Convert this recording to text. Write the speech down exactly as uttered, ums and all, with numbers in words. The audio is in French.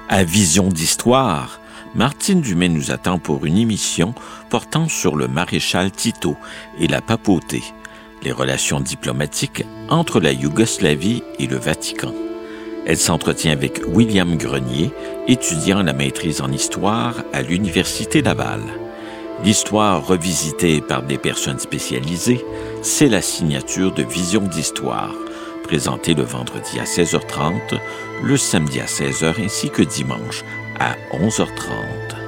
À Vision d'Histoire, Martine Dumais nous attend pour une émission portant sur le maréchal Tito et la papauté, les relations diplomatiques entre la Yougoslavie et le Vatican. Elle s'entretient avec William Grenier, étudiant à la maîtrise en histoire à l'Université Laval. L'histoire revisitée par des personnes spécialisées, c'est la signature de Vision d'Histoire, présentée le vendredi à seize heures trente, le samedi à seize heures ainsi que dimanche à onze heures trente.